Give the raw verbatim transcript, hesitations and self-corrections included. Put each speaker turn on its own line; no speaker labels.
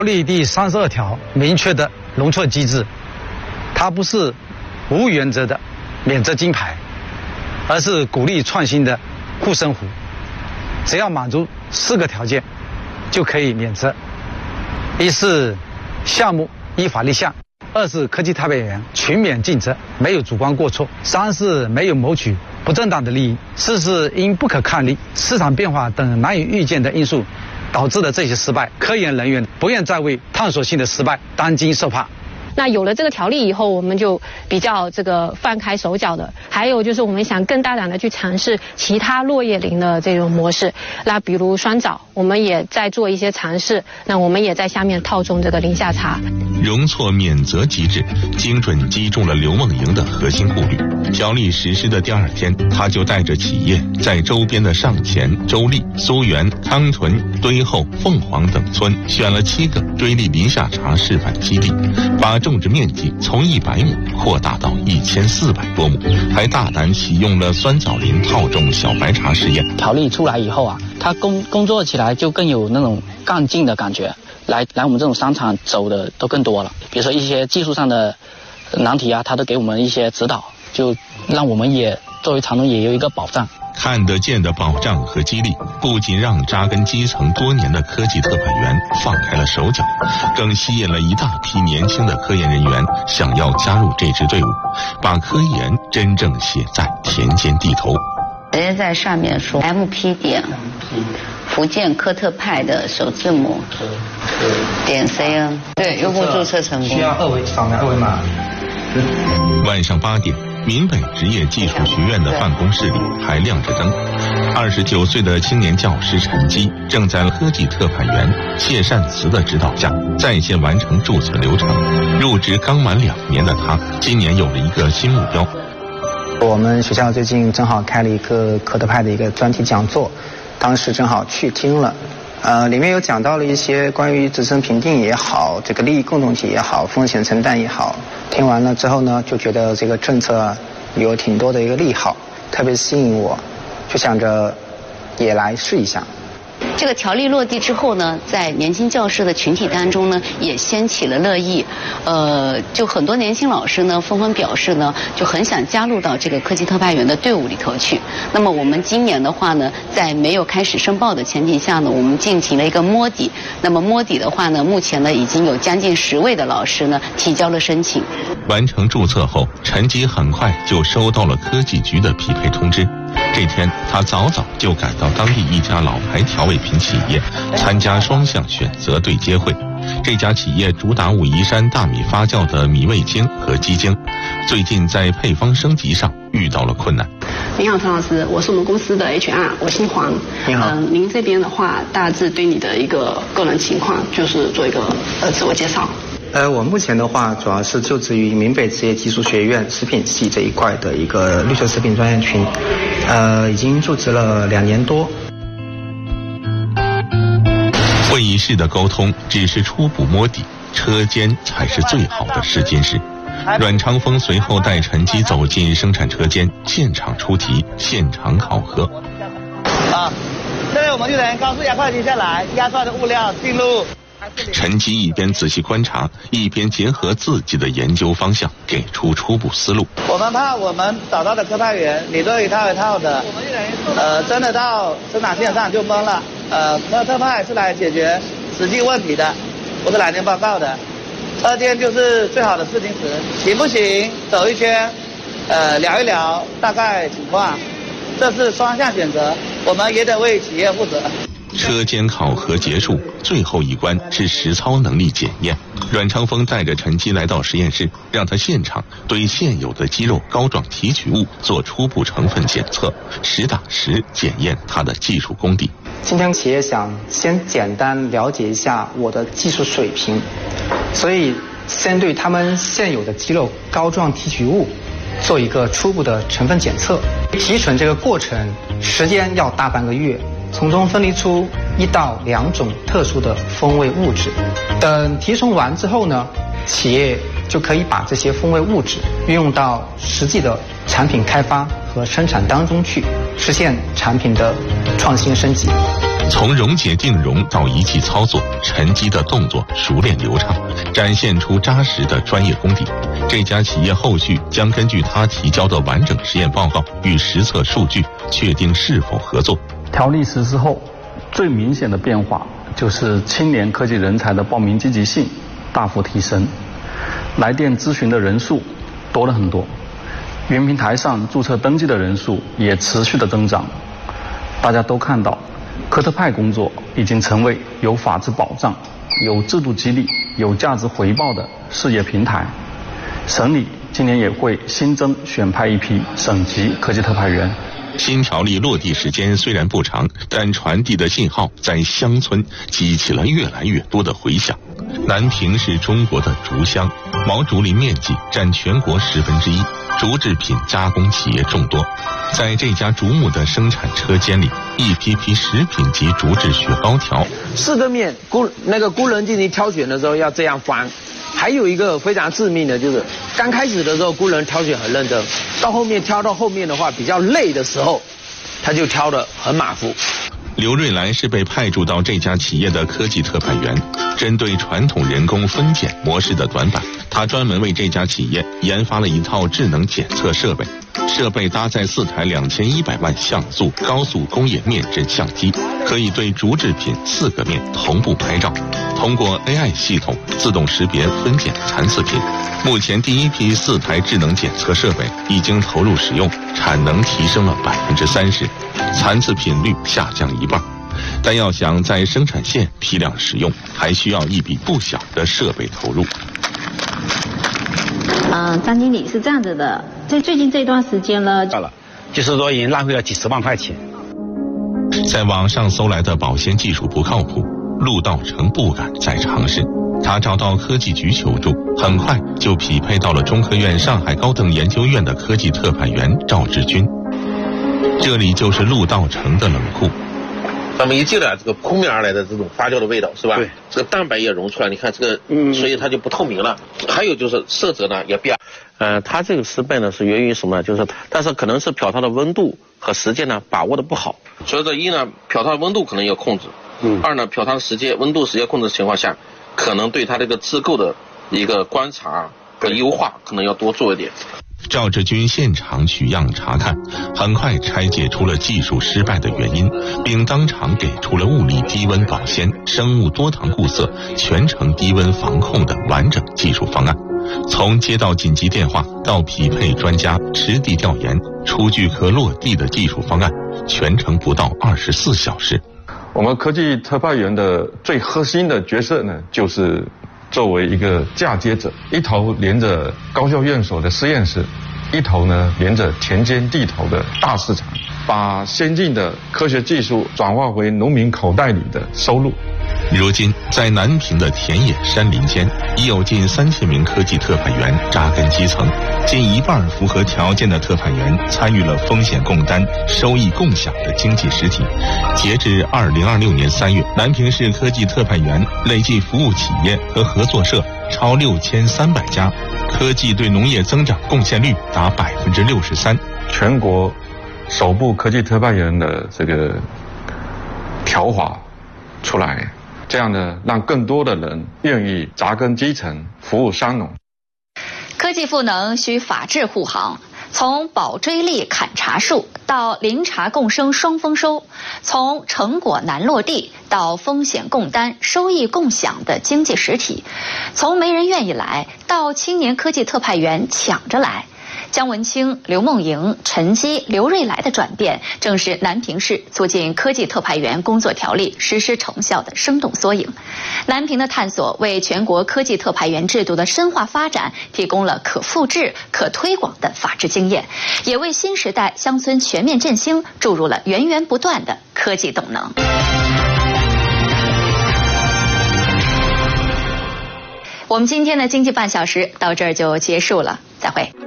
例第三十二条明确的容错机制，它不是无原则的免责金牌，而是鼓励创新的护身符。只要满足四个条件，就可以免责：一是项目依法立项；二是科技特派员群免尽责，没有主观过错；三是没有谋取不正当的利益；四是因不可抗力、市场变化等难以预见的因素导致的这些失败，科研人员不愿再为探索性的失败担惊受怕。
那有了这个条例以后，我们就比较这个放开手脚的。还有就是我们想更大胆的去尝试其他落叶林的这种模式。那比如酸枣，我们也在做一些尝试。那我们也在下面套种这个林夏茶。
容错免责机制精准击中了刘梦莹的核心顾虑。条例实施的第二天，他就带着企业在周边的上前、周立、苏源、康屯、堆后、凤凰等村选了七个追立林夏茶示范基地，把种植面积从一百亩扩大到一千四百多亩，还大胆启用了酸枣林套种小白茶试验。
条例出来以后啊，他工工作起来就更有那种干劲的感觉，来来我们这种商场走的都更多了。比如说一些技术上的难题啊，他都给我们一些指导，就让我们也作为长农也有一个保障。
看得见的保障和激励，不仅让扎根基层多年的科技特派员放开了手脚，更吸引了一大批年轻的科研人员想要加入这支队伍，把科研真正写在田间地头。
直接在上面说 M P 点福建科特派的首字母点 C N， 对，用户注册成功。
需要二维扫描二维码。
晚上八点，闽北职业技术学院的办公室里还亮着灯。二十九岁的青年教师陈基正在科技特派员谢善慈的指导下，在线完成注册流程。入职刚满两年的他，今年有了一个新目标。
我们学校最近正好开了一个科特派的一个专题讲座，当时正好去听了。呃，里面有讲到了一些关于自身评定也好，这个利益共同体也好，风险承担也好。听完了之后呢，就觉得这个政策有挺多的一个利好，特别吸引我，就想着也来试一下。
这个条例落地之后呢，在年轻教师的群体当中呢，也掀起了热议。呃，就很多年轻老师呢，纷纷表示呢，就很想加入到这个科技特派员的队伍里头去。那么我们今年的话呢，在没有开始申报的前提下呢，我们进行了一个摸底。那么摸底的话呢，目前呢，已经有将近十位的老师呢提交了申请。
完成注册后，陈吉很快就收到了科技局的匹配通知。这天，他早早就赶到当地一家老牌调味品企业参加双向选择对接会。这家企业主打武夷山大米发酵的米味精和鸡精，最近在配方升级上遇到了困难。
您好，陈老师，我是我们公司的 H R， 我姓黄。
你好。
嗯、呃，您这边的话，大致对你的一个个人情况，就是做一个呃自我介绍。
呃，我目前的话主要是就职于闽北职业技术学院食品系这一块的一个绿色食品专业群，呃，已经入职了两年多。
会议室的沟通只是初步摸底，车间才是最好的试金石。阮长风随后带陈基走进生产车间，现场出题，现场考核。
啊，这里我们就能高速压块机下来，压出来的物料进入。
陈基一边仔细观察，一边结合自己的研究方向，给出初步思路。
我们怕我们找到的特派员理论一套一套的，呃，真的到生产线上就懵了。呃，那特派是来解决实际问题的，不是来念报告的。车间就是最好的试金石，行不行？走一圈，呃，聊一聊大概情况，这是双向选择，我们也得为企业负责。
车间考核结束，最后一关是实操能力检验。阮长风带着陈基来到实验室，让他现场对现有的鸡肉膏状提取物做初步成分检测，实打实检验他的技术功底。
今天企业想先简单了解一下我的技术水平，所以先对他们现有的鸡肉膏状提取物做一个初步的成分检测。提纯这个过程时间要大半个月，从中分离出一到两种特殊的风味物质。等提纯完之后呢，企业就可以把这些风味物质运用到实际的产品开发和生产当中去，实现产品的创新升级。
从溶解定容到仪器操作，沉积的动作熟练流畅，展现出扎实的专业功底。这家企业后续将根据他提交的完整实验报告与实测数据，确定是否合作。
条例实施后，最明显的变化就是青年科技人才的报名积极性大幅提升，来电咨询的人数多了很多，云平台上注册登记的人数也持续的增长。大家都看到，科特派工作已经成为有法治保障、有制度激励、有价值回报的事业平台。省里今年也会新增选派一批省级科技特派员。
新条例落地时间虽然不长，但传递的信号在乡村激起了越来越多的回响。南平是中国的竹乡，毛竹林面积占全国十分之一，竹制品加工企业众多。在这家竹木的生产车间里，一批批食品级竹制雪糕条。
四个面工那个工人进行挑选的时候要这样翻。还有一个非常致命的就是，刚开始的时候工人挑选很认真，到后面挑到后面的话比较累的时候，他就挑得很马虎。
刘瑞来是被派驻到这家企业的科技特派员，针对传统人工分拣模式的短板，他专门为这家企业研发了一套智能检测设备。设备搭载四台两千一百万像素高速工业面震相机，可以对竹制品四个面同步拍照，通过 A I 系统自动识别分拣残次品。目前第一批四台智能检测设备已经投入使用，产能提升了百分之三十，残次品率下降一半。但要想在生产线批量使用，还需要一笔不小的设备投入。
嗯、呃，张经理是这样子的，在最近这段时间呢，
就是说已经浪费了几十万块钱。
在网上搜来的保鲜技术不靠谱，陆道成不敢再尝试。他找到科技局求助，很快就匹配到了中科院上海高等研究院的科技特派员赵志军。这里就是陆道成的冷库。
咱们一进来，这个扑面而来的这种发酵的味道是吧？对，这个蛋白也溶出来，你看这个，嗯，所以它就不透明了。还有就是色泽呢也变，呃，它这个失败呢是源于什么？就是但是可能是漂陶的温度和时间呢把握的不好。所以说一呢，漂陶的温度可能要控制，嗯，二呢，漂陶的时间温度时间控制的情况下，可能对它这个制构的一个观察和优化可能要多做一点。
赵志军现场取样查看，很快拆解出了技术失败的原因，并当场给出了物理低温保鲜、生物多糖固色、全程低温防控的完整技术方案。从接到紧急电话到匹配专家、实地调研、出具可落地的技术方案，全程不到二十四小时。
我们科技特派员的最核心的角色呢，就是作为一个嫁接者，一头连着高校院所的实验室，一头呢连着田间地头的大市场，把先进的科学技术转化为农民口袋里的收入。
如今，在南平的田野山林间，已有近三千名科技特派员扎根基层，近一半符合条件的特派员参与了风险共担、收益共享的经济实体。截至二零二六年三月，南平市科技特派员累计服务企业和合作社超六千三百家，科技对农业增长贡献率达百分之六十三。
全国首部科技特派员的这个条法出来，这样呢，让更多的人愿意扎根基层，服务商农。
科技赋能需法治护航，从保追利砍茶树到零茶共生双丰收，从成果难落地到风险共担、收益共享的经济实体，从没人愿意来到青年科技特派员抢着来。姜文清、刘梦莹、陈基、刘瑞来的转变，正是南平市促进科技特派员工作条例实施成效的生动缩影。南平的探索为全国科技特派员制度的深化发展提供了可复制、可推广的法治经验，也为新时代乡村全面振兴注入了源源不断的科技动能。我们今天的经济半小时到这儿就结束了，再会。